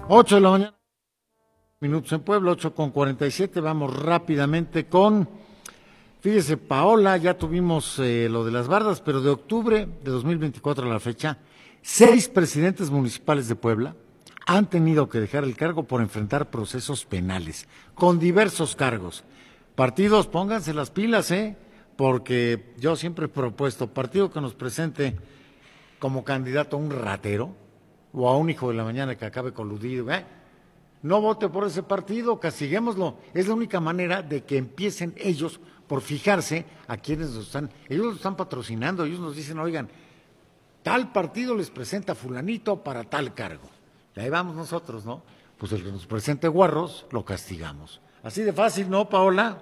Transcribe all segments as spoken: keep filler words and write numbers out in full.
Ocho de la mañana, minutos en Puebla, ocho con cuarenta y siete. Vamos rápidamente con, fíjese, Paola, ya tuvimos eh, lo de las bardas, pero de octubre de dos mil veinticuatro a la fecha, seis presidentes municipales de Puebla han tenido que dejar el cargo por enfrentar procesos penales, con diversos cargos. Partidos, pónganse las pilas, ¿eh? Porque yo siempre he propuesto, partido que nos presente como candidato a un ratero o a un hijo de la mañana que acabe coludido, ¿eh? No vote por ese partido, castiguémoslo. Es la única manera de que empiecen ellos por fijarse a quienes los están, ellos los están patrocinando, ellos nos dicen, oigan, tal partido les presenta fulanito para tal cargo. Y ahí vamos nosotros, ¿no? Pues el que nos presente guarros, lo castigamos. Así de fácil, ¿no, Paola?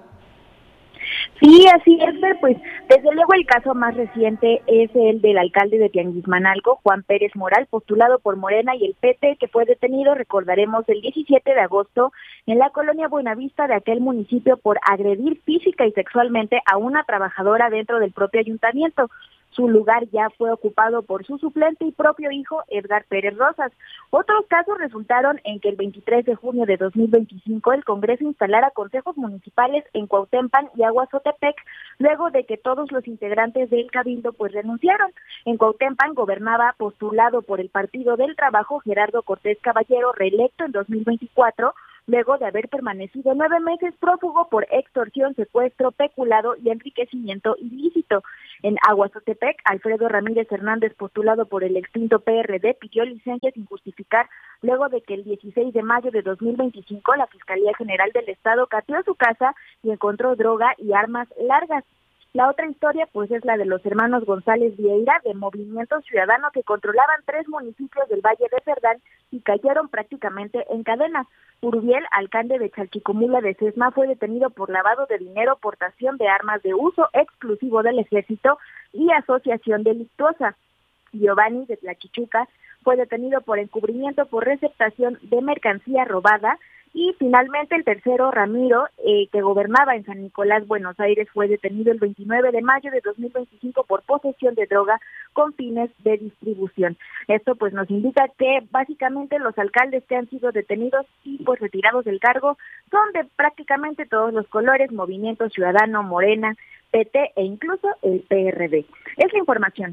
Sí, así es, pues desde luego el caso más reciente es el del alcalde de Tianguismanalco, Juan Pérez Moral, postulado por Morena y el P T, que fue detenido, recordaremos, el diecisiete de agosto en la colonia Buenavista de aquel municipio por agredir física y sexualmente a una trabajadora dentro del propio ayuntamiento. Su lugar ya fue ocupado por su suplente y propio hijo, Edgar Pérez Rosas. Otros casos resultaron en que el veintitrés de junio de dos mil veinticinco el Congreso instalara consejos municipales en Cuautempan y Aguazotepec, luego de que todos los integrantes del Cabildo pues renunciaron. En Cuautempan gobernaba, postulado por el Partido del Trabajo, Gerardo Cortés Caballero, reelecto en dos mil veinticuatro, luego de haber permanecido nueve meses prófugo por extorsión, secuestro, peculado y enriquecimiento ilícito. En Aguazotepec, Alfredo Ramírez Hernández, postulado por el extinto P R D, pidió licencia sin justificar, luego de que el dieciséis de mayo de dos mil veinticinco la Fiscalía General del Estado cateó su casa y encontró droga y armas largas. La otra historia, pues, es la de los hermanos González Vieira, de Movimiento Ciudadano, que controlaban tres municipios del Valle de Cerdán y cayeron prácticamente en cadena. Urbiel, alcalde de Chalchicomula de Sesma, fue detenido por lavado de dinero, portación de armas de uso exclusivo del ejército y asociación delictuosa. Giovanni de Tlachichuca fue detenido por encubrimiento por receptación de mercancía robada. Y finalmente el tercero, Ramiro, eh, que gobernaba en San Nicolás, Buenos Aires, fue detenido el veintinueve de mayo de dos mil veinticinco por posesión de droga con fines de distribución. Esto pues nos indica que básicamente los alcaldes que han sido detenidos y pues retirados del cargo son de prácticamente todos los colores: Movimiento Ciudadano, Morena, P T e incluso el P R D. Es la información.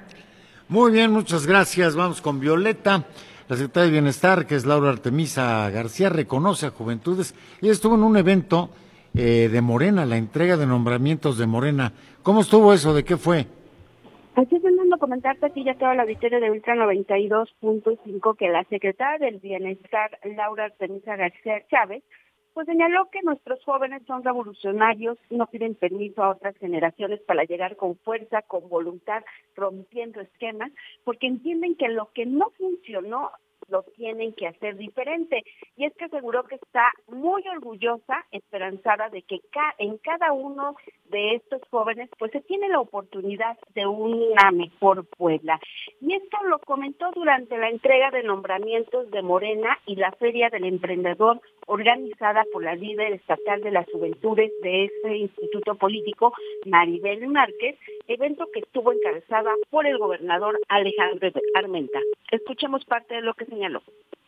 Muy bien, muchas gracias. Vamos con Violeta. La secretaria de Bienestar, que es Laura Artemisa García, reconoce a Juventudes. Ella estuvo en un evento eh, de Morena, la entrega de nombramientos de Morena. ¿Cómo estuvo eso? ¿De qué fue? Así es, Fernando, comentarte aquí ya toda la auditorio de Ultra noventa y dos punto cinco que la secretaria del Bienestar, Laura Artemisa García Chávez, pues señaló que nuestros jóvenes son revolucionarios, no piden permiso a otras generaciones para llegar con fuerza, con voluntad, rompiendo esquemas, porque entienden que lo que no funcionó lo tienen que hacer diferente. Y es que aseguró que está muy orgullosa, esperanzada de que ca- en cada uno de estos jóvenes pues se tiene la oportunidad de una mejor Puebla. Y esto lo comentó durante la entrega de nombramientos de Morena y la Feria del Emprendedor, organizada por la líder estatal de las juventudes de ese instituto político, Maribel Márquez, evento que estuvo encabezada por el gobernador Alejandro Armenta. Escuchemos parte de lo que señaló.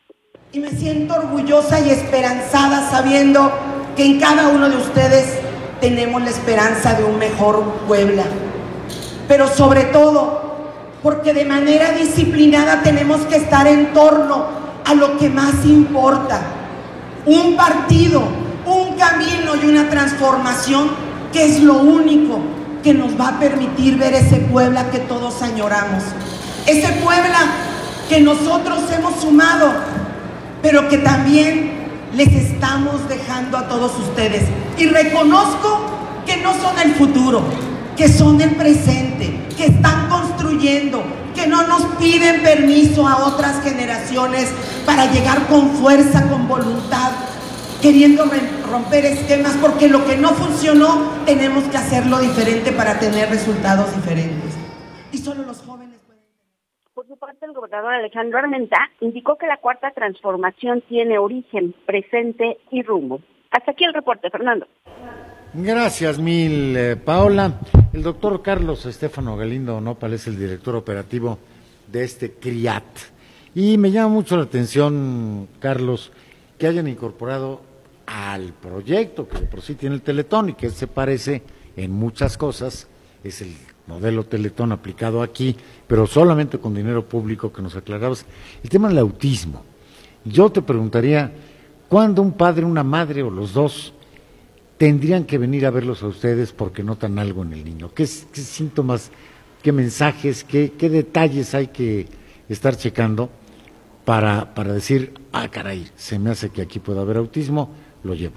Y me siento orgullosa y esperanzada sabiendo que en cada uno de ustedes tenemos la esperanza de un mejor Puebla. Pero sobre todo, porque de manera disciplinada tenemos que estar en torno a lo que más importa. Un partido, un camino y una transformación que es lo único que nos va a permitir ver ese Puebla que todos añoramos. Ese Puebla que nosotros hemos sumado, pero que también les estamos dejando a todos ustedes. Y reconozco que no son el futuro, que son el presente, que están construyendo, que no nos piden permiso a otras generaciones para llegar con fuerza, con voluntad, queriendo romper esquemas, porque lo que no funcionó tenemos que hacerlo diferente para tener resultados diferentes. Y solo los jóvenes pueden. Por su parte, el gobernador Alejandro Armenta indicó que la cuarta transformación tiene origen, presente y rumbo. Hasta aquí el reporte, Fernando. Gracias mil, eh, Paola. El doctor Carlos Estefano Galindo Nópal es el director operativo de este CRIAT. Y me llama mucho la atención, Carlos, que hayan incorporado al proyecto que de por sí tiene el Teletón y que se parece en muchas cosas, es el modelo Teletón aplicado aquí, pero solamente con dinero público, que nos aclarabas, el tema del autismo. Yo te preguntaría, ¿cuándo un padre, una madre o los dos tendrían que venir a verlos a ustedes porque notan algo en el niño? ¿Qué, qué síntomas, qué mensajes, qué, qué detalles hay que estar checando para, para decir, ah, caray, se me hace que aquí puede haber autismo, lo llevo?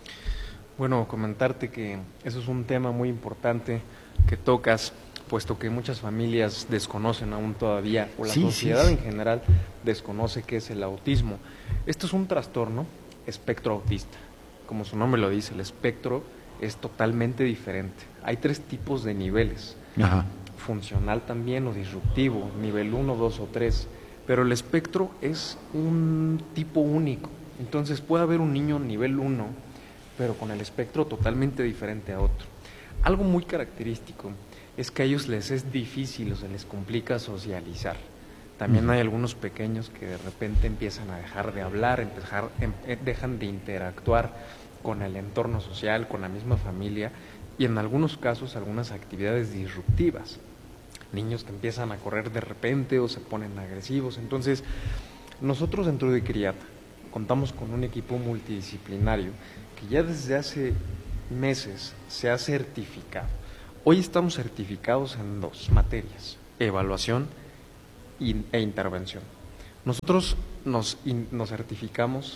Bueno, comentarte que eso es un tema muy importante que tocas, puesto que muchas familias desconocen aún todavía, o la sí, sociedad sí, sí. en general desconoce qué es el autismo. Esto es un trastorno espectro autista. Como su nombre lo dice, el espectro es totalmente diferente. Hay tres tipos de niveles. Ajá. Funcional también o disruptivo, nivel uno, dos o tres. Pero el espectro es un tipo único. Entonces puede haber un niño nivel uno, pero con el espectro totalmente diferente a otro. Algo muy característico es que a ellos les es difícil o se les complica socializar. También hay algunos pequeños que de repente empiezan a dejar de hablar, empezar, em, dejan de interactuar con el entorno social, con la misma familia, y en algunos casos algunas actividades disruptivas. Niños que empiezan a correr de repente o se ponen agresivos. Entonces, nosotros dentro de Criata contamos con un equipo multidisciplinario que ya desde hace meses se ha certificado. Hoy estamos certificados en dos materias: evaluación e intervención. Nosotros nos, in, nos certificamos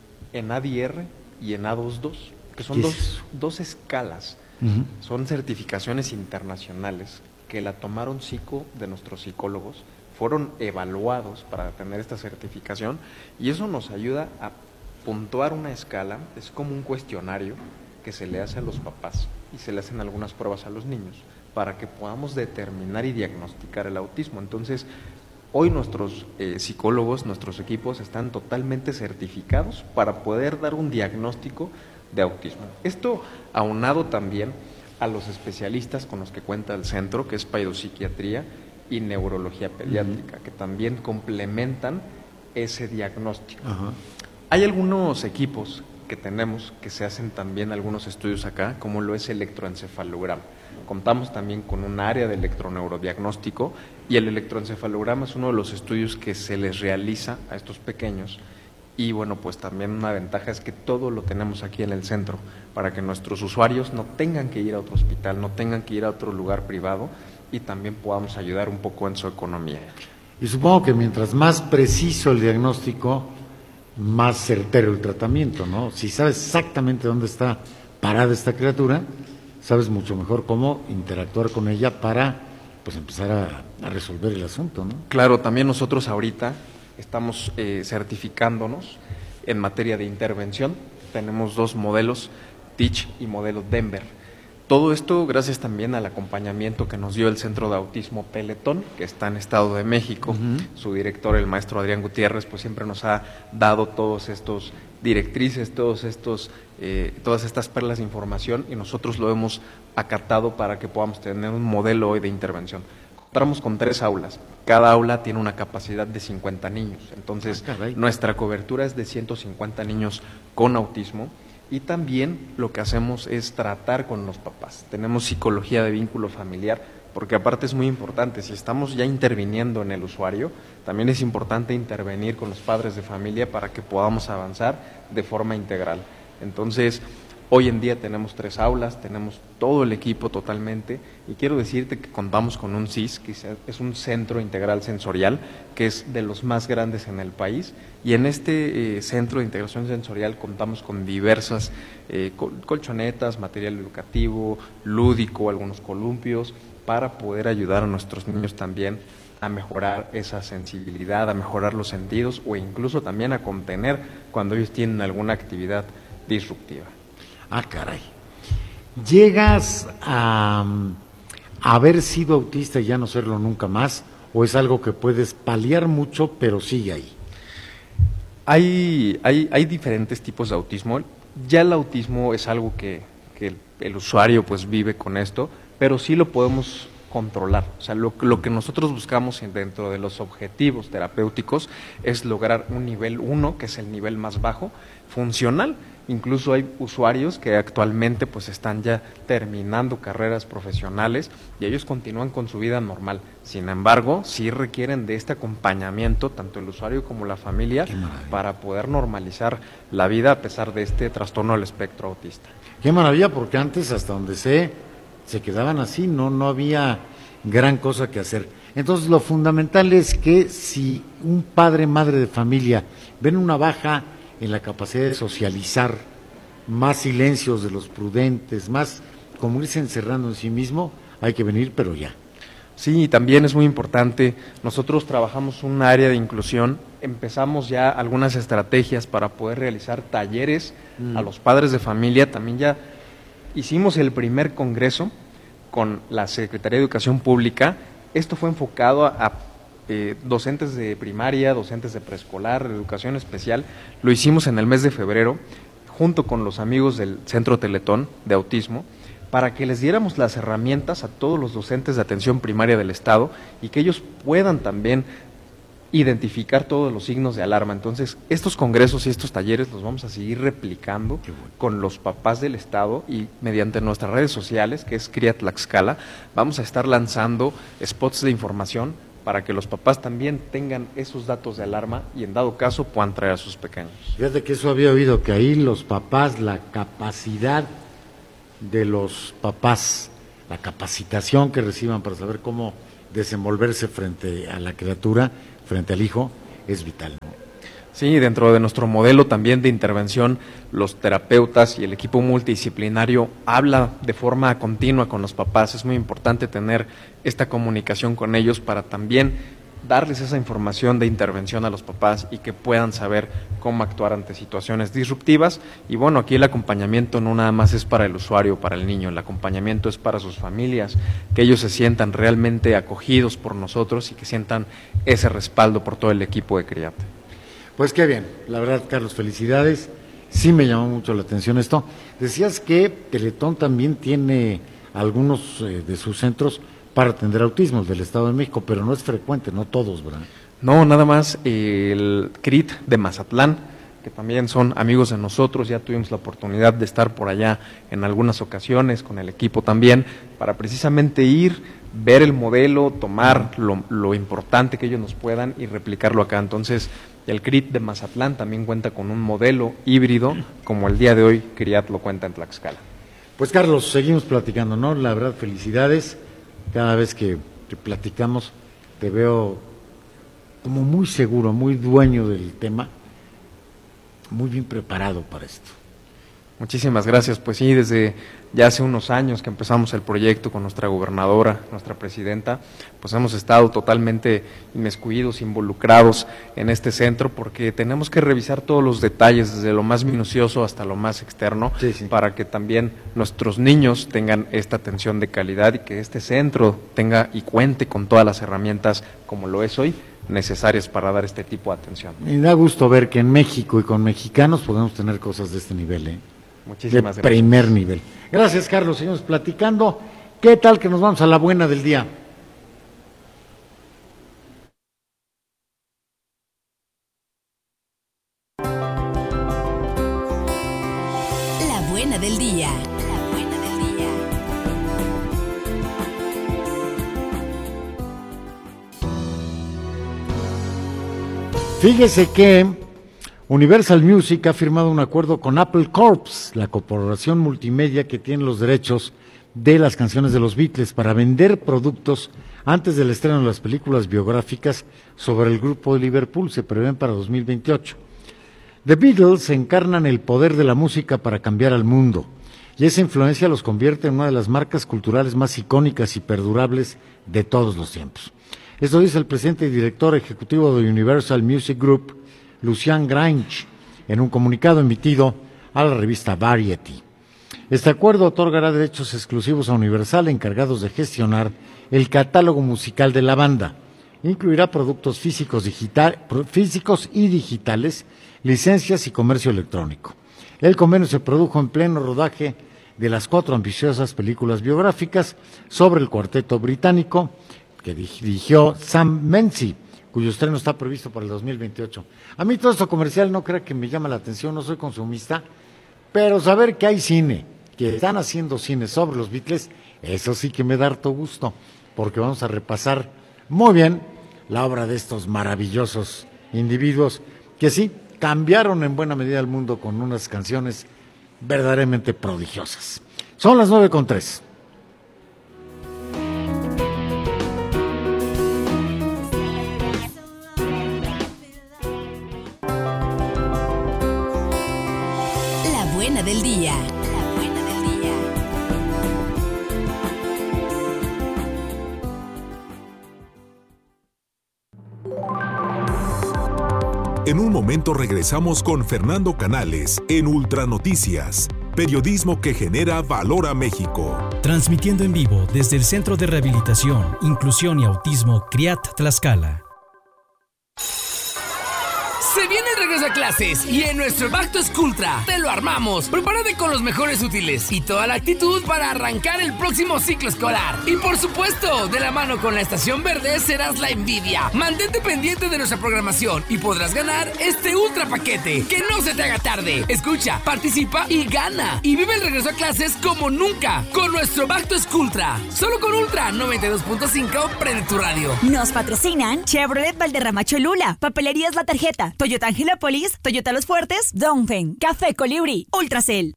en A D I R y en A dos dos, que son dos, dos escalas. Uh-huh. Son certificaciones internacionales que la tomaron psico de nuestros psicólogos, fueron evaluados para tener esta certificación, y eso nos ayuda a puntuar una escala. Es como un cuestionario que se le hace a los papás y se le hacen algunas pruebas a los niños para que podamos determinar y diagnosticar el autismo. Entonces, hoy nuestros eh, psicólogos, nuestros equipos están totalmente certificados para poder dar un diagnóstico de autismo. Esto aunado también a los especialistas con los que cuenta el centro, que es pedopsiquiatría y neurología pediátrica, uh-huh, que también complementan ese diagnóstico. Uh-huh. Hay algunos equipos que tenemos que se hacen también algunos estudios acá, como lo es electroencefalograma. Contamos también con un área de electroneurodiagnóstico, y el electroencefalograma es uno de los estudios que se les realiza a estos pequeños. Y bueno, pues también una ventaja es que todo lo tenemos aquí en el centro, para que nuestros usuarios no tengan que ir a otro hospital, no tengan que ir a otro lugar privado, y también podamos ayudar un poco en su economía. Y supongo que mientras más preciso el diagnóstico, más certero el tratamiento, ¿no? Si sabes exactamente dónde está parada esta criatura, sabes mucho mejor cómo interactuar con ella para, pues, empezar a, a resolver el asunto, ¿no? Claro, también nosotros ahorita estamos eh, certificándonos en materia de intervención. Tenemos dos modelos, Teach y modelo Denver. Todo esto gracias también al acompañamiento que nos dio el Centro de Autismo Teletón, que está en Estado de México. Uh-huh. Su director, el maestro Adrián Gutiérrez, pues siempre nos ha dado todos estos directrices, todos estos, eh, todas estas perlas de información, y nosotros lo hemos acatado para que podamos tener un modelo hoy de intervención. Contamos con tres aulas. Cada aula tiene una capacidad de cincuenta niños. Entonces, ah, nuestra cobertura es de ciento cincuenta niños con autismo. Y también lo que hacemos es tratar con los papás. Tenemos psicología de vínculo familiar, porque aparte es muy importante, si estamos ya interviniendo en el usuario, también es importante intervenir con los padres de familia para que podamos avanzar de forma integral. Entonces, hoy en día tenemos tres aulas, tenemos todo el equipo totalmente, y quiero decirte que contamos con un C I S, que es un Centro Integral Sensorial, que es de los más grandes en el país, y en este eh, Centro de Integración Sensorial contamos con diversas eh, col colchonetas, material educativo, lúdico, algunos columpios, para poder ayudar a nuestros niños también a mejorar esa sensibilidad, a mejorar los sentidos, o incluso también a contener cuando ellos tienen alguna actividad disruptiva. Ah, caray. ¿Llegas a, a haber sido autista y ya no serlo nunca más? ¿O es algo que puedes paliar mucho, pero sigue ahí? Hay, hay, hay diferentes tipos de autismo. Ya el autismo es algo que, que el, el usuario pues vive con esto, pero sí lo podemos controlar. O sea, lo, lo que nosotros buscamos dentro de los objetivos terapéuticos es lograr un nivel uno, que es el nivel más bajo, funcional. Incluso hay usuarios que actualmente pues están ya terminando carreras profesionales y ellos continúan con su vida normal. Sin embargo, sí requieren de este acompañamiento, tanto el usuario como la familia, para poder normalizar la vida a pesar de este trastorno del espectro autista. Qué maravilla, porque antes, hasta donde sé, se quedaban así, no, no había gran cosa que hacer. Entonces, lo fundamental es que si un padre, madre de familia ven una baja en la capacidad de socializar, más silencios de los prudentes, más como irse encerrando en sí mismo, hay que venir, pero ya. Sí, también es muy importante, nosotros trabajamos un área de inclusión, empezamos ya algunas estrategias para poder realizar talleres mm. a los padres de familia, también ya hicimos el primer congreso con la Secretaría de Educación Pública. Esto fue enfocado a, a eh, docentes de primaria, docentes de preescolar, de educación especial. Lo hicimos en el mes de febrero, junto con los amigos del Centro Teletón de Autismo, para que les diéramos las herramientas a todos los docentes de atención primaria del Estado y que ellos puedan también identificar todos los signos de alarma. Entonces, estos congresos y estos talleres los vamos a seguir replicando bueno. con los papás del Estado y mediante nuestras redes sociales, que es Cría Tlaxcala, vamos a estar lanzando spots de información para que los papás también tengan esos datos de alarma y en dado caso puedan traer a sus pequeños. Fíjate que eso había oído, que ahí los papás, la capacidad de los papás, la capacitación que reciban para saber cómo desenvolverse frente a la criatura, frente al hijo, es vital. Sí, dentro de nuestro modelo también de intervención, los terapeutas y el equipo multidisciplinario habla de forma continua con los papás. Es muy importante tener esta comunicación con ellos para también darles esa información de intervención a los papás y que puedan saber cómo actuar ante situaciones disruptivas. Y bueno, aquí el acompañamiento no nada más es para el usuario, para el niño, el acompañamiento es para sus familias, que ellos se sientan realmente acogidos por nosotros y que sientan ese respaldo por todo el equipo de Criate. Pues qué bien, la verdad, Carlos, felicidades. Sí me llamó mucho la atención esto. Decías que Teletón también tiene algunos eh, de sus centros para atender autismo del Estado de México, pero no es frecuente, no todos, ¿verdad? No, nada más el C R I T de Mazatlán, que también son amigos de nosotros, ya tuvimos la oportunidad de estar por allá en algunas ocasiones con el equipo también, para precisamente ir, ver el modelo, tomar lo, lo importante que ellos nos puedan y replicarlo acá. Entonces, el C R I T de Mazatlán también cuenta con un modelo híbrido, como el día de hoy Criat lo cuenta en Tlaxcala. Pues Carlos, seguimos platicando, ¿no? La verdad, felicidades. Cada vez que, que platicamos te veo como muy seguro, muy dueño del tema, muy bien preparado para esto. Muchísimas gracias. Pues sí, desde ya hace unos años que empezamos el proyecto con nuestra gobernadora, nuestra presidenta, pues hemos estado totalmente inmiscuidos, involucrados en este centro, porque tenemos que revisar todos los detalles, desde lo más minucioso hasta lo más externo, sí, sí. para que también nuestros niños tengan esta atención de calidad y que este centro tenga y cuente con todas las herramientas, como lo es hoy, necesarias para dar este tipo de atención. Me da gusto ver que en México y con mexicanos podemos tener cosas de este nivel, ¿eh? Muchísimas de gracias. Primer nivel. Gracias, Carlos. Seguimos platicando. ¿Qué tal que nos vamos a la buena del día? La buena del día. La buena del día. Fíjese que Universal Music ha firmado un acuerdo con Apple Corps, la corporación multimedia que tiene los derechos de las canciones de los Beatles, para vender productos antes del estreno de las películas biográficas sobre el grupo de Liverpool. Se prevén para dos mil veintiocho. The Beatles encarnan el poder de la música para cambiar al mundo, y esa influencia los convierte en una de las marcas culturales más icónicas y perdurables de todos los tiempos. Esto dice el presidente y director ejecutivo de Universal Music Group, Lucian Grange, en un comunicado emitido a la revista Variety. Este acuerdo otorgará derechos exclusivos a Universal, encargados de gestionar el catálogo musical de la banda. Incluirá productos físicos, digital, físicos y digitales, licencias y comercio electrónico. El convenio se produjo en pleno rodaje de las cuatro ambiciosas películas biográficas sobre el cuarteto británico que dirigió Sam Menzies, cuyo estreno está previsto para el dos mil veintiocho. A mí todo esto comercial no crea que me llama la atención, no soy consumista, pero saber que hay cine, que están haciendo cine sobre los Beatles, eso sí que me da harto gusto, porque vamos a repasar muy bien la obra de estos maravillosos individuos que sí cambiaron en buena medida el mundo con unas canciones verdaderamente prodigiosas. Son las nueve con tres. La buena del día. La buena del día. En un momento regresamos con Fernando Canales en Ultra Noticias, periodismo que genera valor a México. Transmitiendo en vivo desde el Centro de Rehabilitación, Inclusión y Autismo CRIAT Tlaxcala. Se viene el regreso a clases y en nuestro Back to Schooltra te lo armamos. Prepárate con los mejores útiles y toda la actitud para arrancar el próximo ciclo escolar. Y por supuesto, de la mano con la Estación Verde serás la envidia. Mantente pendiente de nuestra programación y podrás ganar este ultra paquete. Que no se te haga tarde. Escucha, participa y gana. Y vive el regreso a clases como nunca con nuestro Back to Schooltra. Solo con Ultra noventa y dos punto cinco, prende tu radio. Nos patrocinan Chevrolet Valderrama Cholula, Papelerías La Tarjeta, Toyota Angelópolis, Toyota Los Fuertes, Dongfeng, Café Colibrí, Ultracel.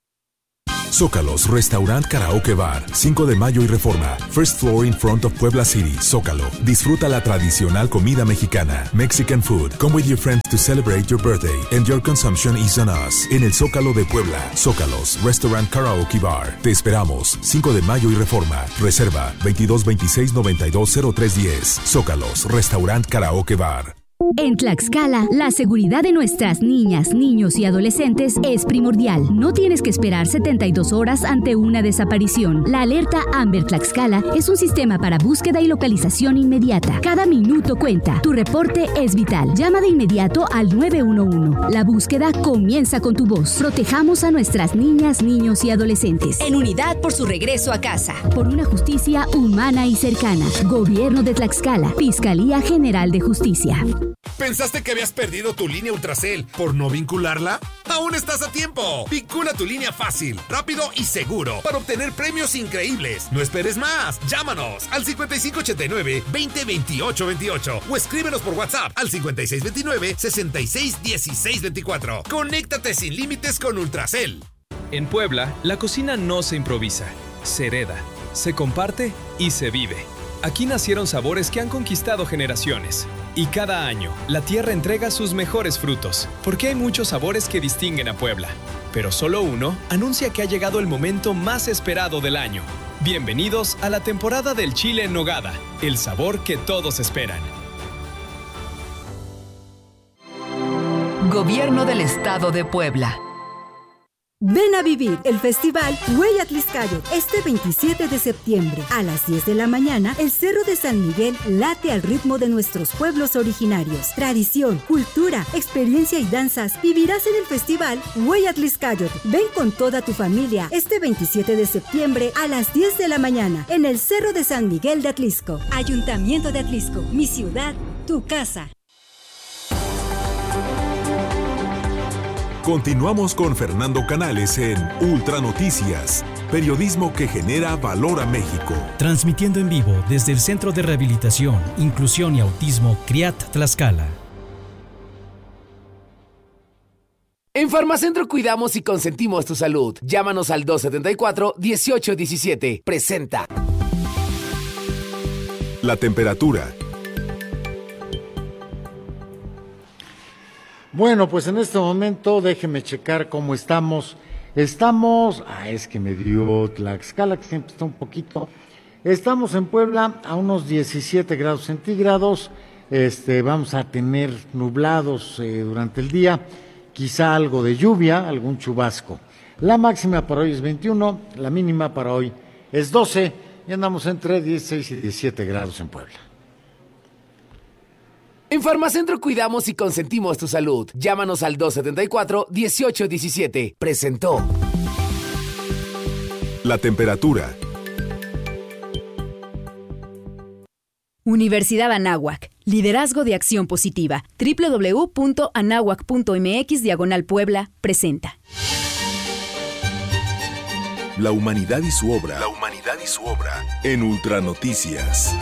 Zócalos Restaurant Karaoke Bar, cinco de mayo y Reforma. First floor in front of Puebla City, Zócalo. Disfruta la tradicional comida mexicana, Mexican food. Come with your friends to celebrate your birthday and your consumption is on us. En el Zócalo de Puebla, Zócalos Restaurant Karaoke Bar. Te esperamos, cinco de mayo y Reforma. Reserva veintidós veintiséis noventa y dos cero tres diez. Zócalos Restaurant Karaoke Bar. En Tlaxcala, la seguridad de nuestras niñas, niños y adolescentes es primordial. No tienes que esperar setenta y dos horas ante una desaparición. La alerta Amber Tlaxcala es un sistema para búsqueda y localización inmediata. Cada minuto cuenta. Tu reporte es vital. Llama de inmediato al nueve uno uno. La búsqueda comienza con tu voz. Protejamos a nuestras niñas, niños y adolescentes. En unidad por su regreso a casa. Por una justicia humana y cercana. Gobierno de Tlaxcala. Fiscalía General de Justicia. ¿Pensaste que habías perdido tu línea Ultracel por no vincularla? ¡Aún estás a tiempo! Vincula tu línea fácil, rápido y seguro para obtener premios increíbles. No esperes más. Llámanos al cincuenta y cinco ochenta y nueve, veinte veintiocho veintiocho o escríbenos por WhatsApp al cincuenta y seis veintinueve, sesenta y seis dieciséis veinticuatro. Conéctate sin límites con Ultracel. En Puebla, la cocina no se improvisa, se hereda, se comparte y se vive. Aquí nacieron sabores que han conquistado generaciones. Y cada año, la tierra entrega sus mejores frutos, porque hay muchos sabores que distinguen a Puebla. Pero solo uno anuncia que ha llegado el momento más esperado del año. Bienvenidos a la temporada del chile en nogada, el sabor que todos esperan. Gobierno del Estado de Puebla. Ven a vivir el festival Huella Tlaxcala este veintisiete de septiembre. A las diez de la mañana, el Cerro de San Miguel late al ritmo de nuestros pueblos originarios. Tradición, cultura, experiencia y danzas vivirás en el festival Huella Tlaxcala. Ven con toda tu familia este veintisiete de septiembre a las diez de la mañana en el Cerro de San Miguel de Atlisco. Ayuntamiento de Atlisco, mi ciudad, tu casa. Continuamos con Fernando Canales en Ultra Noticias, periodismo que genera valor a México. Transmitiendo en vivo desde el Centro de Rehabilitación, Inclusión y Autismo CRIAT Tlaxcala. En Farmacentro cuidamos y consentimos tu salud. Llámanos al dos setenta y cuatro, dieciocho diecisiete. Presenta. La temperatura. Bueno, pues en este momento déjeme checar cómo estamos. Estamos, ah, es que me dio Tlaxcala, que siempre está un poquito. Estamos en Puebla a unos diecisiete grados centígrados. Este, vamos a tener nublados eh, durante el día, quizá algo de lluvia, algún chubasco. La máxima para hoy es veintiuno, la mínima para hoy es doce y andamos entre dieciséis y diecisiete grados en Puebla. En Farmacentro cuidamos y consentimos tu salud. Llámanos al dos setenta y cuatro, dieciocho diecisiete. Presentó. La temperatura. Universidad Anáhuac. Liderazgo de acción positiva. doble u doble u doble u punto anáhuac punto eme equis diagonal Puebla presenta. La humanidad y su obra. La humanidad y su obra. En Ultranoticias.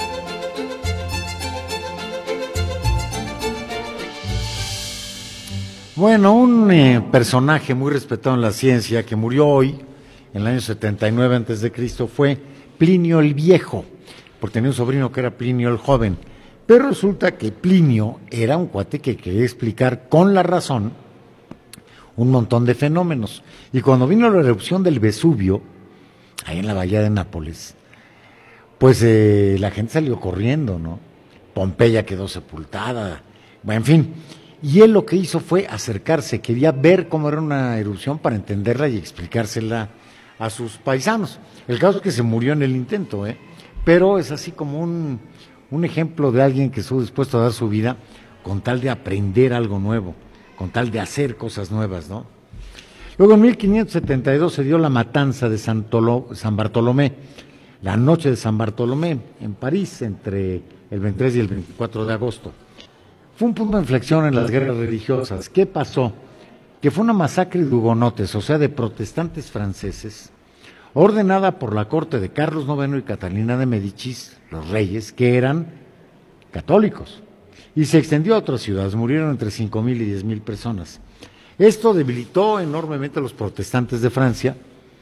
Bueno, un eh, personaje muy respetado en la ciencia que murió hoy, en el año setenta y nueve antes de Cristo, fue Plinio el Viejo, porque tenía un sobrino que era Plinio el Joven. Pero resulta que Plinio era un cuate que quería explicar con la razón un montón de fenómenos. Y cuando vino la erupción del Vesubio, ahí en la bahía de Nápoles, pues eh, la gente salió corriendo, ¿no? Pompeya quedó sepultada, bueno, en fin. Y él lo que hizo fue acercarse, quería ver cómo era una erupción para entenderla y explicársela a sus paisanos. El caso es que se murió en el intento, ¿eh? Pero es así como un, un ejemplo de alguien que estuvo dispuesto a dar su vida con tal de aprender algo nuevo, con tal de hacer cosas nuevas, ¿no? Luego en mil quinientos setenta y dos se dio la matanza de San, Tolo, San Bartolomé, la noche de San Bartolomé, en París, entre el veintitrés y el veinticuatro de agosto. Fue un punto de inflexión en las guerras religiosas. ¿Qué pasó? Que fue una masacre de hugonotes, o sea, de protestantes franceses, ordenada por la corte de Carlos noveno y Catalina de Médicis, los reyes, que eran católicos, y se extendió a otras ciudades. Murieron entre cinco mil y diez mil personas. Esto debilitó enormemente a los protestantes de Francia,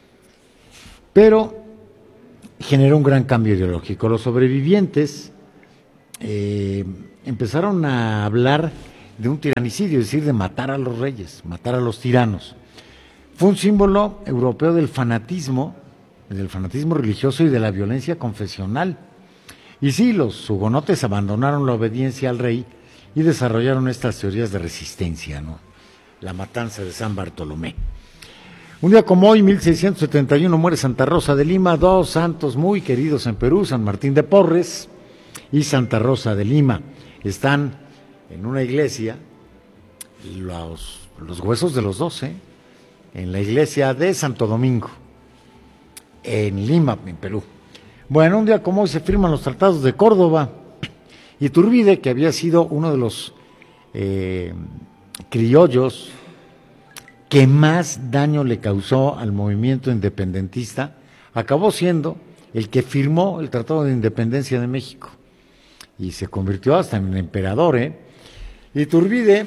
pero generó un gran cambio ideológico. Los sobrevivientes eh, empezaron a hablar de un tiranicidio, es decir, de matar a los reyes, matar a los tiranos. Fue un símbolo europeo del fanatismo, del fanatismo religioso y de la violencia confesional. Y sí, los hugonotes abandonaron la obediencia al rey y desarrollaron estas teorías de resistencia, ¿no? La matanza de San Bartolomé. Un día como hoy, mil seiscientos setenta y uno, muere Santa Rosa de Lima, dos santos muy queridos en Perú, San Martín de Porres y Santa Rosa de Lima. Están en una iglesia, los, los huesos de los dos, ¿eh? En la iglesia de Santo Domingo, en Lima, en Perú. Bueno, un día como hoy se firman los tratados de Córdoba. Iturbide, que había sido uno de los eh, criollos que más daño le causó al movimiento independentista, acabó siendo el que firmó el Tratado de Independencia de México y se convirtió hasta en emperador, ¿eh? Iturbide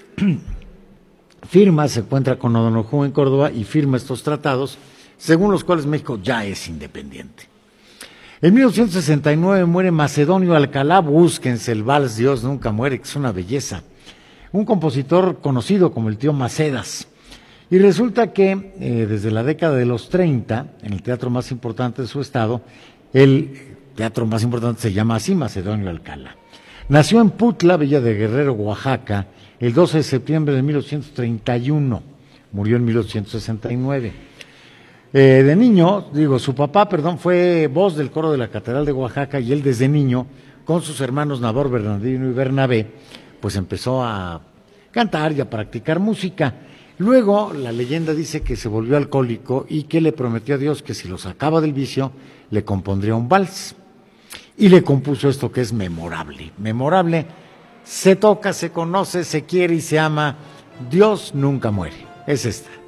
firma, se encuentra con O'Donoghue en Córdoba y firma estos tratados, según los cuales México ya es independiente. En mil novecientos sesenta y nueve muere Macedonio Alcalá, búsquense el vals Dios nunca muere, que es una belleza. Un compositor conocido como el tío Macedas. Y resulta que eh, desde la década de los treinta, en el teatro más importante de su estado, el teatro más importante se llama así, Macedonio Alcalá. Nació en Putla, Villa de Guerrero, Oaxaca, el doce de septiembre de mil ochocientos treinta y uno. Murió en mil ochocientos sesenta y nueve. Eh, de niño, digo, su papá, perdón, fue voz del coro de la Catedral de Oaxaca y él desde niño, con sus hermanos Nabor, Bernardino y Bernabé, pues empezó a cantar y a practicar música. Luego, la leyenda dice que se volvió alcohólico y que le prometió a Dios que si lo sacaba del vicio, le compondría un vals. Y le compuso esto que es memorable. Memorable, se toca, se conoce, se quiere y se ama. Dios nunca muere. Es esta.